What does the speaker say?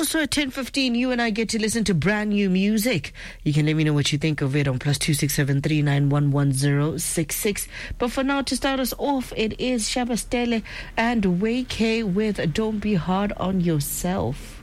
Also at 10:15, you and I get to listen to brand new music. You can let me know what you think of it on +267 3911066. But for now, to start us off, it is Shabastele and Way K with Don't Be Hard on Yourself.